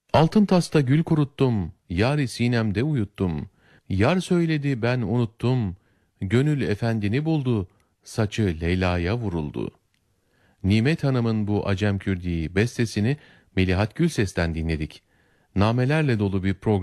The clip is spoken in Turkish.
Altın tasta gül kuruttum, yâri sinemde uyuttum. Yar söyledi ben unuttum, gönül efendini buldu, saçı Leyla'ya vuruldu. Nimet Hanım'ın bu Acem Kürdi bestesini Melihat Gülses'ten dinledik. Namelerle dolu bir program.